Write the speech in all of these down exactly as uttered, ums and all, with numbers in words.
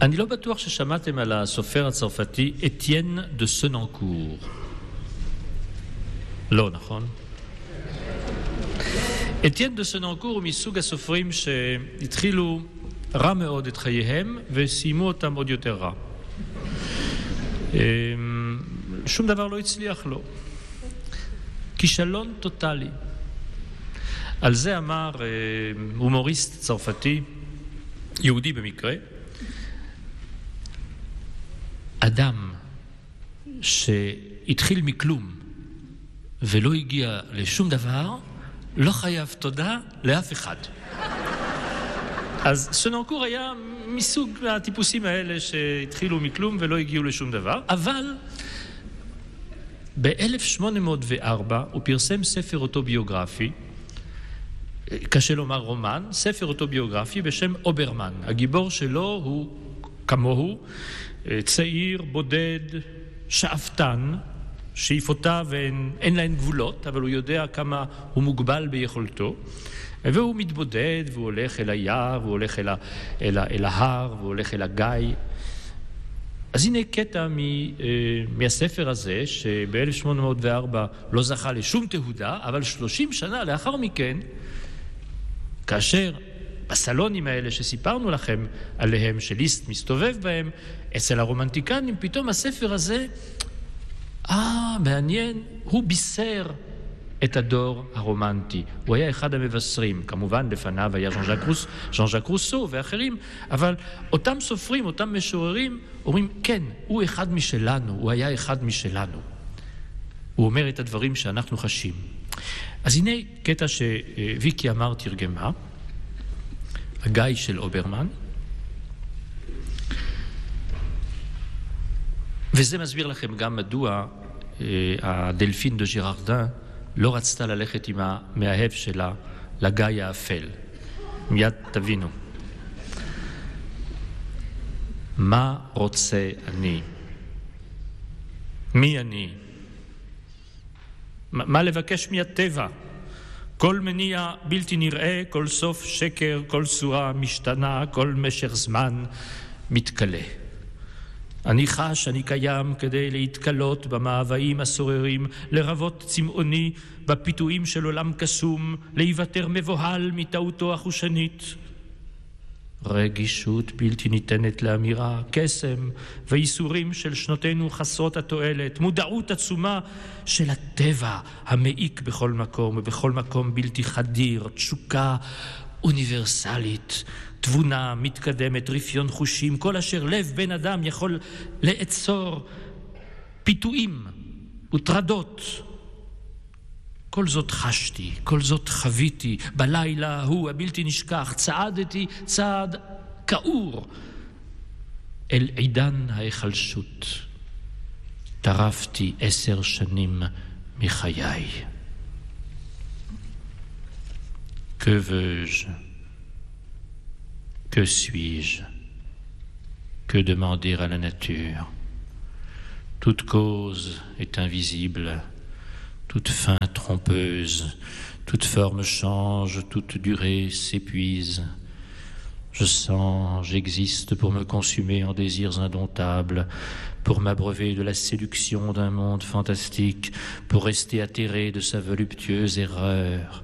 אני לא בטוח ששמעתם על הסופר הצרפתי אתיין דה סננקור. לא, נכון? אתיין דה סננקור הוא מסוג הסופרים שהתחילו רע מאוד את חייהם וסיימו אותם עוד יותר רע. שום דבר לא הצליח לו. כישלון טוטלי. על זה אמר הומוריסט צרפתי, יהודי במקרה, אדם שהתחיל מכלום ולא הגיע לשום דבר, לא חייב תודה לאף אחד. אז סננקור היה מסוג הטיפוסים האלה שהתחילו מכלום ולא הגיעו לשום דבר, אבל ב-אלף שמונה מאות וארבע הוא פרסם ספר אוטוביוגרפי, קשה לומר רומן, ספר אוטוביוגרפי בשם אוברמן. הגיבור שלו הוא כמוהו, צעיר, בודד, שאפתן, שאיפותיו אין, אין להן גבולות, אבל הוא יודע כמה הוא מוגבל ביכולתו, והוא מתבודד, והוא הולך אל היער, והוא הולך אל, ה, אל, ה, אל ההר, והוא הולך אל הגיא. אז הנה קטע מ, מהספר הזה, שב-אלף שמונה מאות וארבע לא זכה לשום תהודה, אבל שלושים שנה לאחר מכן, כאשר בסלונים האלה שסיפרנו לכם עליהם, שליסט מסתובב בהם, אצל הרומנטיקנים, פתאום הספר הזה, אה, מעניין, הוא בישר את הדור הרומנטי. הוא היה אחד המבשרים. כמובן, לפניו היה ז'אן ז'אק רוס, ז'אן ז'אק רוסו ואחרים, אבל אותם סופרים, אותם משוררים, אומרים, כן, הוא אחד משלנו, הוא היה אחד משלנו. הוא אומר את הדברים שאנחנו חשים. אז הנה קטע שוויקי אמר תרגמה, הגיא של אוברמן, וזה מסביר לכם גם מדוע הדלפין דה ז'ירארדין לא רצתה ללכת עם המאהב שלה לגיא האפל. מיד תבינו. מה רוצה אני? מי אני? מה לבקש מהטבע? כל מניע בלתי נראה, כל סוף שקר, כל צורה משתנה, כל משך זמן מתקלה. אני חש, אני קיים כדי להתקלות במאוויים הסוררים, לרבות צמאוני בפיתויים של עולם קסום, להיוותר מבוהל מטעותו החושנית. רגישות בלתי ניתנת לאמירה, קסם ואיסורים של שנותינו חסרות התועלת, מודעות עצומה של הטבע המעיק בכל מקום ובכל מקום בלתי חדיר, תשוקה אוניברסלית, תבונה מתקדמת, רפיון חושים, כל אשר לב בן אדם יכול לעצור, פיתויים וטרדות. כל זאת חשתי, כל זאת חוויתי, בלילה הוא הבלתי נשכח, צעדתי צעד כאור אל עידן ההיחלשות. טרפתי עשר שנים מחיי. Que veux-je? Que suis-je? Que demander à la nature? Toute cause est invisible, toute fin trompeuse, toute forme change, toute durée s'épuise. Je sens, j'existe pour me consumer en désirs indomptables, pour m'abreuver de la séduction d'un monde fantastique, pour rester atterré de sa voluptueuse erreur.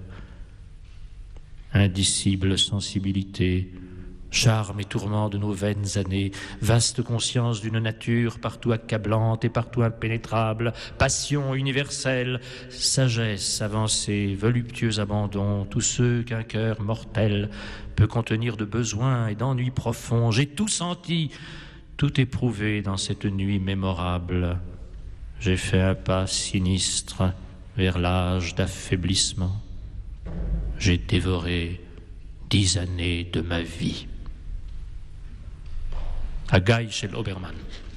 Indicible sensibilité, charme et tourment de nos vaines années, vaste conscience d'une nature partout accablante et partout impénétrable, passion universelle, sagesse avancée, voluptueux abandon, tous ceux qu'un cœur mortel peut contenir de besoins et d'ennuis profonds. J'ai tout senti, tout éprouvé dans cette nuit mémorable. J'ai fait un pas sinistre vers l'âge d'affaiblissement. J'ai dévoré dix années de ma vie. הגיא של אוברמן.